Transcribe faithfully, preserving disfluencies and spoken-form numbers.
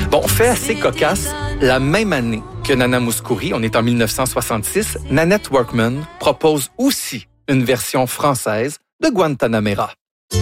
Bon, fait assez cocasse, la même année que Nana Mouskouri, on est en dix-neuf cent soixante-six, Nanette Workman propose aussi une version française de Guantanamera.